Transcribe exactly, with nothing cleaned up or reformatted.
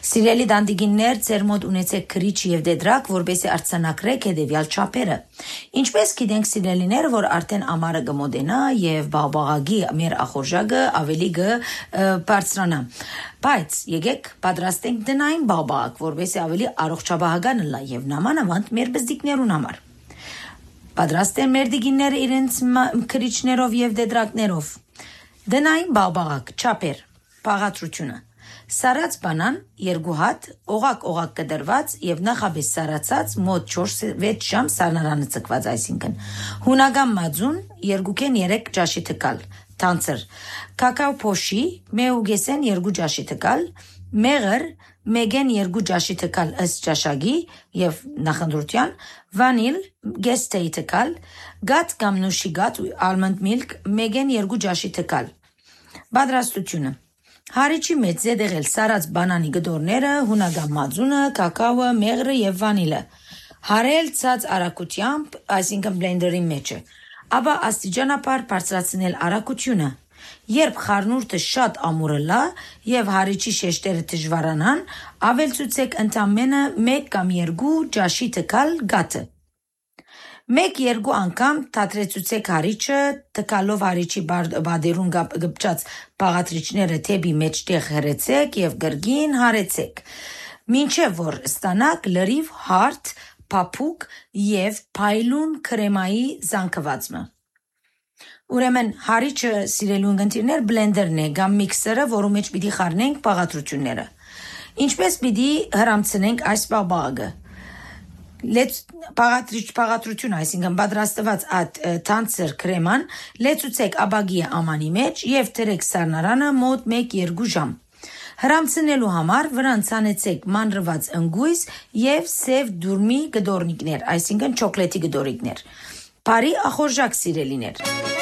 Սիրելի դանդիգիններ, ձեր մոտ ունեցեք քրիչ եւ դեդրակ, որպեսզի արձանագրեք հետեւյալ չափերը։ Ինչպես գիտենք սիրելիներ, որ արդեն ամառը կմոտենա եւ բաղբաղագի մեր ախորժակը ավելի կբարձրանա։ Բայց եկեք պատրաստենք դնային բաղբաղակ, որպեսզի ավելի առողջապահական լա եւ նամանավանդ մեր բզդիկներուն համար։ Պատրաստ են մեր դիգինները իրենց քրիչներով եւ դեդրակներով։ Դնային բաղբաղակ, չափեր, բաղադրությունը։ Սարած բանան երկու հատ, օղակ-օղակ կդրված եւ նախապես սարացած մոտ չորս-վեց ժամ սառնարանը ցկված, այսինքն հունական մածուն երկուքեն երեք ճաշի տկալ, թանձր, կակաո փոշի մեուգեսեն երկու ճաշի տկալ, մեղր մեգեն երկու ճաշի տկալ ըստ ճաշակի եւ նախընտրության, վանիլ գեստեի տկալ, գաթ կամ նուշի գաթ almond milk մեգեն երկու ճաշի տկալ։ Պատրաստությունը Հարիչի մեջ զեդեղել սարած բանանի գդորները, հունական մածունը, կակաոը, մեղրը եւ վանիլը։ Հարել ցած արագությամբ, այսինքն բլենդերի մեջը։ Ապա աստիճանաբար բարձրացնել արագությունը։ Երբ խառնուրդը շատ ամուրը լա եւ հարիչի շեշտերը դժվարանան, ավելցուցեք ընդամենը մեկ կամ երկու ճաշի տկալ գաթը։ մեկ-երկու անգամ թատրեցուցեք հարիչը, տկալով հարիչի բադերուն գպչած բաղադրիչները թեբի մեջտեղ հրեցեք եւ գրգին հարեցեք, մինչեւ որ ստանաք լրիվ հարթ, փափուկ եւ փայլուն քրեմայի զանգվածը։ Ուրեմն հարիչը սիրելու ընկերներ բլենդերն է կամ միքսերը, որու մեջ պիտի խառնենք բաղադրությունները։ Ինչպես պիտի հրամցնենք այս բաղբաղակը։ Լեց բաղադրիչ բաղադրություն, այսինքն պատրաստված այդ թանձր քրեման լեցուցեք աբագի ամանի մեջ եւ դրեք սառնարանը մոտ մեկ-երկու ժամ։ Հրամցնելու համար վրան ցանեցեք մանրված ընգույզ եւ սև դուրմի գդորնիկներ, այսինքն չոկլետի գդորիկներ։ Բարի ախորժակ սիրելիներ։